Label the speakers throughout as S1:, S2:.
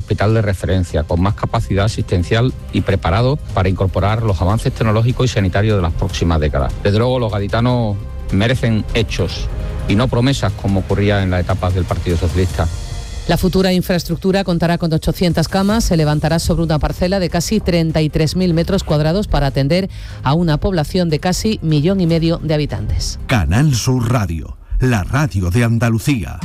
S1: hospital de referencia, con más capacidad asistencial y preparado para incorporar los avances tecnológicos y sanitarios de las próximas décadas. Desde luego, los gaditanos merecen hechos y no promesas como ocurría en las etapas del Partido Socialista.
S2: La futura infraestructura contará con 800 camas, se levantará sobre una parcela de casi 33.000 metros cuadrados para atender a una población de casi 1,5 millones de habitantes.
S3: Canal Sur Radio, la radio de Andalucía.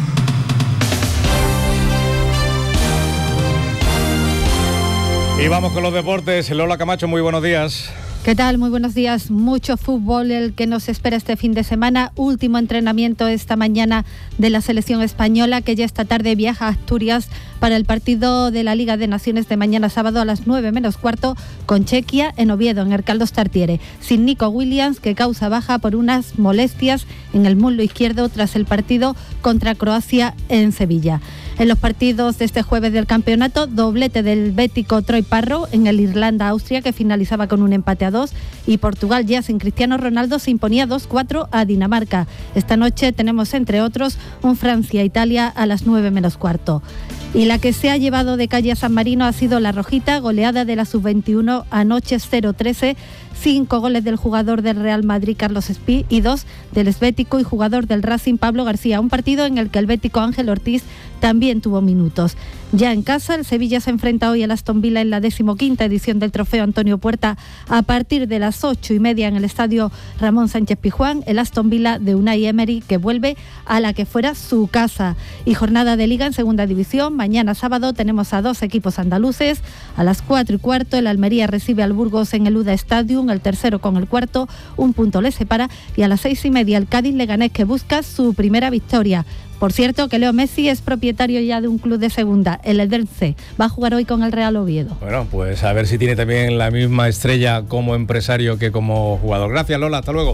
S4: Y vamos con los deportes. Lola Camacho, muy buenos días.
S5: ¿Qué tal? Muy buenos días. Mucho fútbol el que nos espera este fin de semana. Último entrenamiento esta mañana de la selección española, que ya esta tarde viaja a Asturias para el partido de la Liga de Naciones de mañana sábado a las 9 menos cuarto con Chequia en Oviedo, en el Carlos Tartiere. Sin Nico Williams, que causa baja por unas molestias en el muslo izquierdo tras el partido contra Croacia en Sevilla. En los partidos de este jueves del campeonato, doblete del bético Troy Parro en el Irlanda-Austria, que finalizaba con un empate a 2, y Portugal, ya sin Cristiano Ronaldo, se imponía 2-4 a Dinamarca. Esta noche tenemos, entre otros, un Francia-Italia a las 9 menos cuarto. Y la que se ha llevado de calle a San Marino ha sido la Rojita, goleada de la Sub-21 anoche 0-13, 5 goles del jugador del Real Madrid Carlos Espí y 2 del esbético y jugador del Racing Pablo García, un partido en el que el bético Ángel Ortiz también tuvo minutos. Ya en casa, el Sevilla se enfrenta hoy al Aston Villa en la 15ª edición del Trofeo Antonio Puerta a partir de las 8:30 en el estadio Ramón Sánchez Pizjuán, el Aston Villa de Unai Emery, que vuelve a la que fuera su casa. Y jornada de Liga en Segunda División. Mañana sábado tenemos a 2 equipos andaluces. A las 4:15 el Almería recibe al Burgos en el UDA Stadium, el tercero con el cuarto, un punto le separa, y a las 6:30 el Cádiz Leganés, que busca su primera victoria. Por cierto, que Leo Messi es propietario ya de un club de segunda, el Eldense. Va a jugar hoy con el Real Oviedo.
S4: Bueno, pues a ver si tiene también la misma estrella como empresario que como jugador. Gracias, Lola. Hasta luego.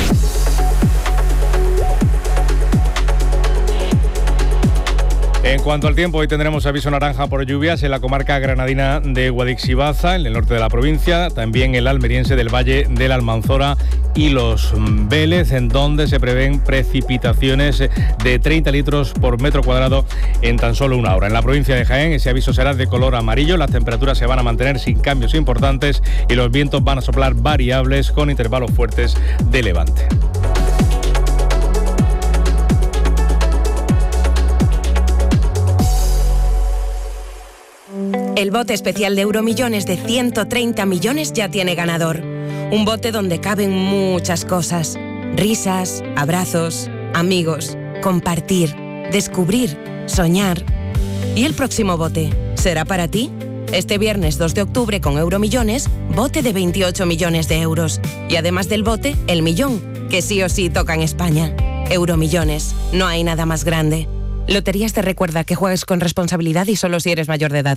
S4: En cuanto al tiempo, hoy tendremos aviso naranja por lluvias en la comarca granadina de Guadix y Baza, en el norte de la provincia, también el almeriense del Valle de la Almanzora y los Vélez, en donde se prevén precipitaciones de 30 litros por metro cuadrado en tan solo una hora. En la provincia de Jaén, ese aviso será de color amarillo, las temperaturas se van a mantener sin cambios importantes y los vientos van a soplar variables con intervalos fuertes de levante.
S6: El bote especial de Euromillones de 130 millones ya tiene ganador. Un bote donde caben muchas cosas. Risas, abrazos, amigos, compartir, descubrir, soñar. ¿Y el próximo bote? ¿Será para ti? Este viernes 2 de octubre con Euromillones, bote de 28 millones de euros. Y además del bote, el millón, que sí o sí toca en España. Euromillones, no hay nada más grande. Loterías te recuerda que juegues con responsabilidad y solo si eres mayor de edad.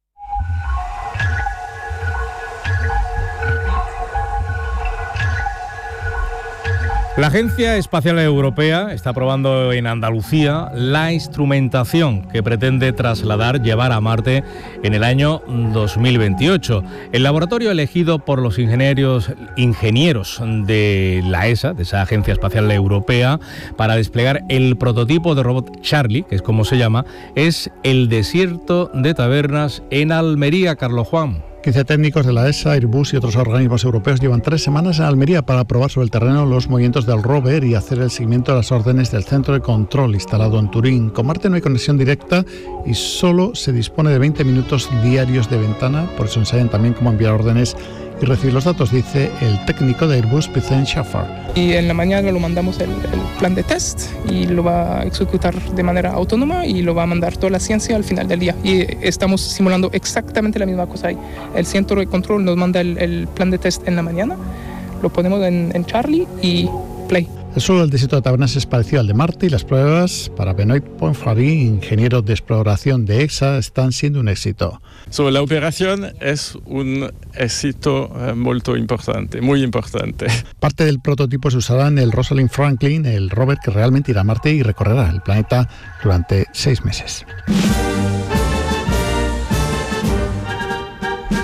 S4: La Agencia Espacial Europea está probando en Andalucía la instrumentación que pretende llevar a Marte en el año 2028. El laboratorio elegido por los ingenieros de la ESA, de esa Agencia Espacial Europea, para desplegar el prototipo de robot Charlie, que es como se llama, es el desierto de Tabernas en Almería. Carlos Juan.
S7: 15 técnicos de la ESA, Airbus y otros organismos europeos llevan 3 semanas en Almería para probar sobre el terreno los movimientos del rover y hacer el seguimiento de las órdenes del centro de control instalado en Turín. Con Marte no hay conexión directa y solo se dispone de 20 minutos diarios de ventana, por eso ensayan también cómo enviar órdenes y recibir los datos, dice el técnico de Airbus, Vicent Schaffer.
S8: Y en la mañana lo mandamos el plan de test y lo va a ejecutar de manera autónoma y lo va a mandar toda la ciencia al final del día. Y estamos simulando exactamente la misma cosa ahí. El centro de control nos manda el plan de test en la mañana, lo ponemos en Charlie y play.
S7: El suelo del desierto de Tabernas es parecido al de Marte y las pruebas para Benoit Poinfary, ingeniero de exploración de ESA, están siendo un éxito.
S9: La operación es un éxito muy importante.
S7: Parte del prototipo se usará en el Rosalind Franklin, el rover que realmente irá a Marte y recorrerá el planeta durante 6 meses.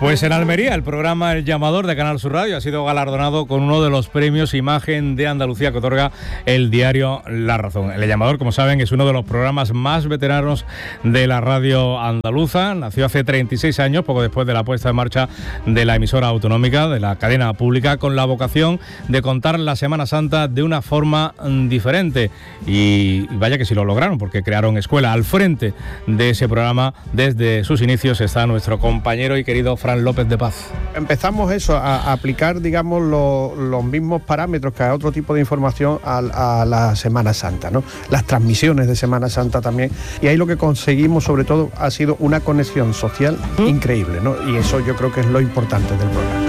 S4: Pues en Almería, el programa El Llamador de Canal Sur Radio ha sido galardonado con uno de los premios Imagen de Andalucía que otorga el diario La Razón. El Llamador, como saben, es uno de los programas más veteranos de la radio andaluza. Nació hace 36 años, poco después de la puesta en marcha de la emisora autonómica, de la cadena pública, con la vocación de contar la Semana Santa de una forma diferente. Y vaya que sí lo lograron, porque crearon escuela. Al frente de ese programa, desde sus inicios, está nuestro compañero y querido Fran López de Paz.
S10: Empezamos a aplicar, digamos, los mismos parámetros que a otro tipo de información a la Semana Santa, ¿no? Las transmisiones de Semana Santa también. Y ahí lo que conseguimos, sobre todo, ha sido una conexión social increíble, ¿no? Y eso yo creo que es lo importante del programa.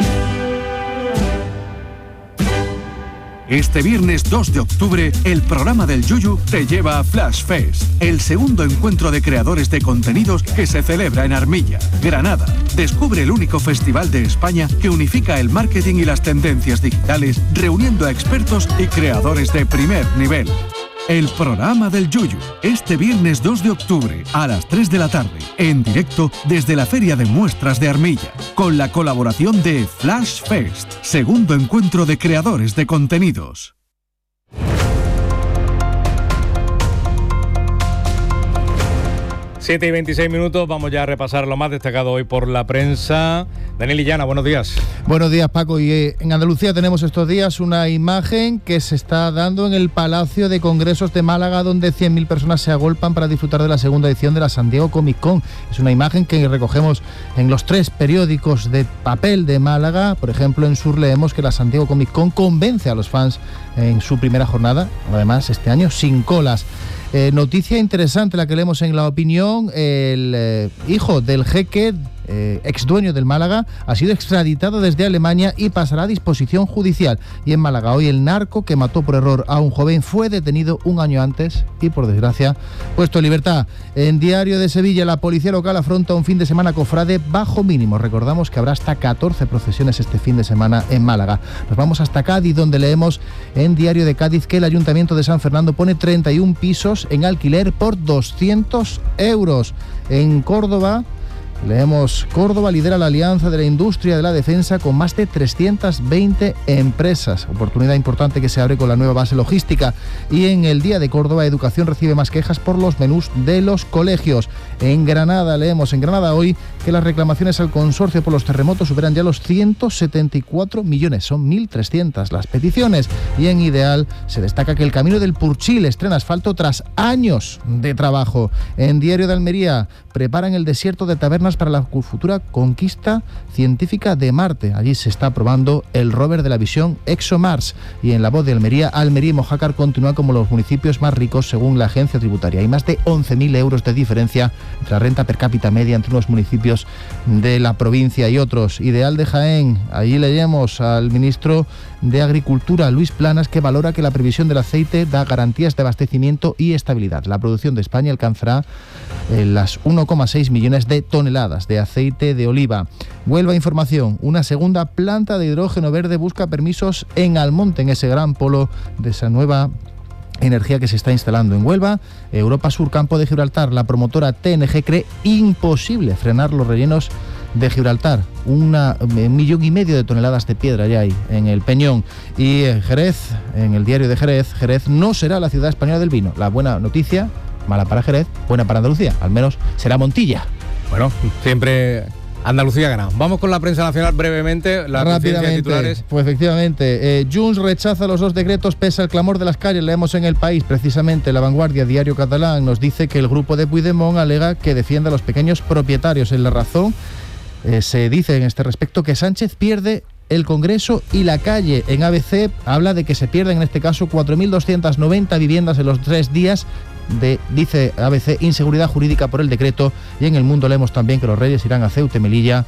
S3: Este viernes 2 de octubre, el programa del Yuyu te lleva a Flash Fest, el segundo encuentro de creadores de contenidos que se celebra en Armilla, Granada. Descubre el único festival de España que unifica el marketing y las tendencias digitales, reuniendo a expertos y creadores de primer nivel. El programa del Yuyu, este viernes 2 de octubre a las 3 de la tarde, en directo desde la Feria de Muestras de Armilla, con la colaboración de Flash Fest, segundo encuentro de creadores de contenidos.
S4: 7:26, vamos ya a repasar lo más destacado hoy por la prensa. Daniel Illana, buenos días.
S11: Buenos días, Paco. Y en Andalucía tenemos estos días una imagen que se está dando en el Palacio de Congresos de Málaga, donde 100.000 personas se agolpan para disfrutar de la segunda edición de la San Diego Comic Con. Es una imagen que recogemos en los 3 periódicos de papel de Málaga. Por ejemplo, en Sur leemos que la San Diego Comic Con convence a los fans en su primera jornada, además este año sin colas. Noticia interesante la que leemos en La Opinión. El hijo del jeque, ex dueño del Málaga, ha sido extraditado desde Alemania y pasará a disposición judicial. Y en Málaga hoy el narco que mató por error a un joven fue detenido un año antes y por desgracia puesto en libertad. En Diario de Sevilla, la policía local afronta un fin de semana cofrade bajo mínimo. Recordamos que habrá hasta 14 procesiones este fin de semana en Málaga. Nos vamos hasta Cádiz, donde leemos en Diario de Cádiz que el Ayuntamiento de San Fernando pone 31 pisos en alquiler por 200 euros. En Córdoba leemos, Córdoba lidera la alianza de la industria de la defensa con más de 320 empresas. Oportunidad importante que se abre con la nueva base logística. Y en el Día de Córdoba, Educación recibe más quejas por los menús de los colegios. En Granada leemos, en Granada hoy, que las reclamaciones al consorcio por los terremotos superan ya los 174 millones. Son 1.300 las peticiones. Y en Ideal se destaca que el Camino del Purchil estrena asfalto tras años de trabajo. En Diario de Almería, preparan el desierto de Tabernas para la futura conquista científica de Marte. Allí se está probando el rover de la misión ExoMars. Y en La Voz de Almería, Almería y Mojácar continúan como los municipios más ricos según la agencia tributaria. Hay más de 11.000 euros de diferencia entre la renta per cápita media entre unos municipios de la provincia y otros. Ideal de Jaén, allí leemos al ministro de Agricultura, Luis Planas, que valora que la previsión del aceite da garantías de abastecimiento y estabilidad. La producción de España alcanzará las 1,6 millones de toneladas de aceite de oliva. Huelva Información, una segunda planta de hidrógeno verde busca permisos en Almonte, en ese gran polo de esa nueva energía que se está instalando en Huelva. Europa Sur, Campo de Gibraltar, la promotora TNG cree imposible frenar los rellenos de Gibraltar. 1,5 millones de toneladas de piedra ya hay en el Peñón. Y Jerez, en el Diario de Jerez, Jerez no será la ciudad española del vino. La buena noticia, mala para Jerez, buena para Andalucía, al menos será Montilla.
S4: Bueno, siempre Andalucía gana. Vamos con la prensa nacional brevemente, las rápidamente titulares.
S11: Pues efectivamente, Junts rechaza los 2 decretos pese al clamor de las calles. Leemos en El País, precisamente, La Vanguardia, diario catalán, nos dice que el grupo de Puigdemont alega que defiende a los pequeños propietarios. En La Razón se dice en este respecto que Sánchez pierde el Congreso y la calle. En ABC habla de que se pierden en este caso 4.290 viviendas en los 3 días dice ABC, inseguridad jurídica por el decreto. Y en El Mundo leemos también que los reyes irán a Ceuta y Melilla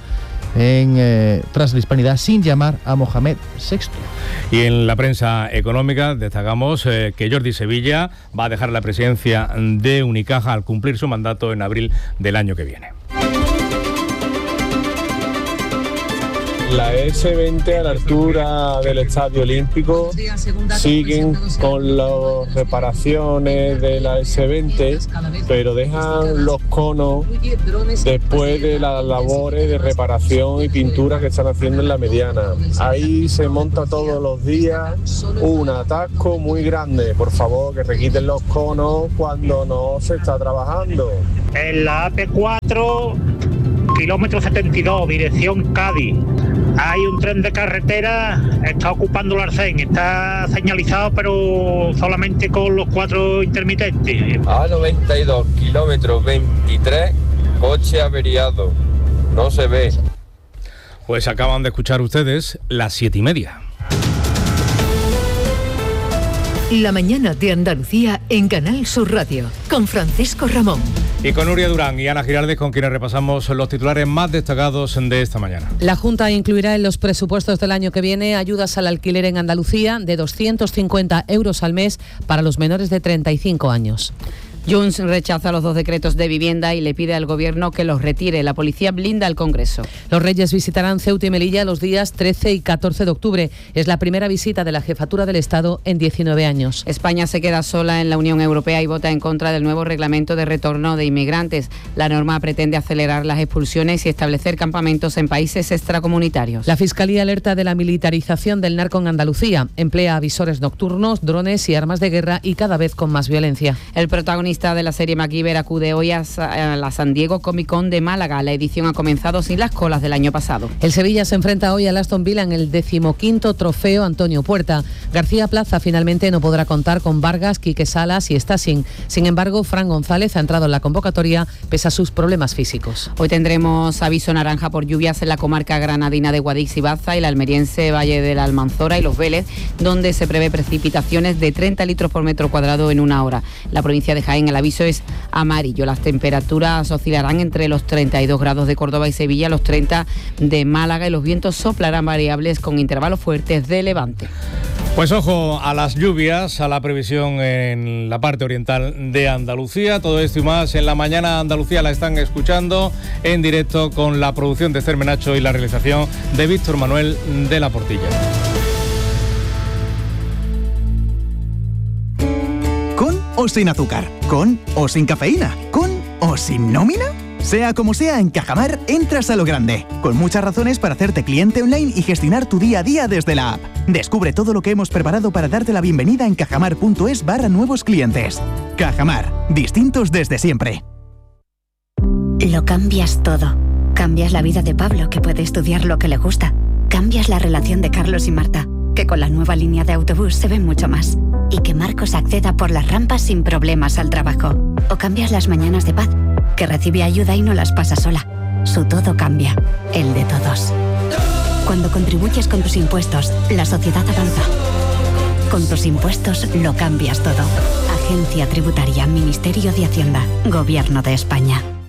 S11: tras la hispanidad sin llamar a Mohamed VI.
S4: Y en la prensa económica destacamos que Jordi Sevilla va a dejar la presidencia de Unicaja al cumplir su mandato en abril del año que viene.
S12: la S20 a la altura del Estadio Olímpico siguen con las reparaciones de la S20, pero dejan los conos después de las labores de reparación y pintura que están haciendo en la mediana. Ahí se monta todos los días un atasco muy grande. Por favor, que requiten los conos cuando no se está trabajando.
S13: En la AP4, kilómetro 72, dirección Cádiz, hay un tren de carretera, está ocupando el arcén, está señalizado pero solamente con los 4 intermitentes.
S14: A92, kilómetro 23, coche averiado, no se ve.
S4: Pues acaban de escuchar ustedes las 7:30.
S15: La mañana de Andalucía en Canal Sur Radio, con Francisco Ramón.
S4: Y con Nuria Durán y Ana Giraldez, con quienes repasamos los titulares más destacados de esta mañana.
S2: La Junta incluirá en los presupuestos del año que viene ayudas al alquiler en Andalucía de 250 euros al mes para los menores de 35 años.
S16: Junts rechaza los 2 decretos de vivienda y le pide al Gobierno que los retire. La policía blinda el Congreso.
S2: Los Reyes visitarán Ceuta y Melilla los días 13 y 14 de octubre. Es la primera visita de la Jefatura del Estado en 19 años.
S16: España se queda sola en la Unión Europea y vota en contra del nuevo reglamento de retorno de inmigrantes. La norma pretende acelerar las expulsiones y establecer campamentos en países extracomunitarios.
S2: La Fiscalía alerta de la militarización del narco en Andalucía. Emplea avisores nocturnos, drones y armas de guerra y cada vez con más violencia.
S16: El protagonista de la serie MacGyver acude hoy a la San Diego Comic Con de Málaga. La edición ha comenzado sin las colas del año pasado.
S2: El Sevilla se enfrenta hoy al Aston Villa en el 15º trofeo Antonio Puerta. García Plaza finalmente no podrá contar con Vargas, Quique Salas y Stassin. Sin embargo, Fran González ha entrado en la convocatoria pese a sus problemas físicos.
S16: Hoy tendremos aviso naranja por lluvias en la comarca granadina de Guadix y Baza, el almeriense Valle de la Almanzora y Los Vélez, donde se prevé precipitaciones de 30 litros por metro cuadrado en una hora. La provincia de Jaén, el aviso es amarillo. Las temperaturas oscilarán entre los 32 grados de Córdoba y Sevilla, los 30 de Málaga y los vientos soplarán variables con intervalos fuertes de levante.
S4: Pues ojo a las lluvias, a la previsión en la parte oriental de Andalucía. Todo esto y más en La Mañana Andalucía la están escuchando en directo con la producción de Esther Menacho y la realización de Víctor Manuel de la Portilla.
S17: O sin azúcar, con o sin cafeína, con o sin nómina. Sea como sea, en Cajamar entras a lo grande, con muchas razones para hacerte cliente online y gestionar tu día a día desde la app. Descubre todo lo que hemos preparado para darte la bienvenida en cajamar.es/nuevos clientes. Cajamar, distintos desde siempre.
S18: Lo cambias todo. Cambias la vida de Pablo, que puede estudiar lo que le gusta. Cambias la relación de Carlos y Marta, que con la nueva línea de autobús se ve mucho más. Y que Marcos acceda por las rampas sin problemas al trabajo. O cambias las mañanas de Paz, que recibe ayuda y no las pasa sola. Su todo cambia, el de todos. Cuando contribuyes con tus impuestos, la sociedad avanza. Con tus impuestos lo cambias todo. Agencia Tributaria, Ministerio de Hacienda, Gobierno de España.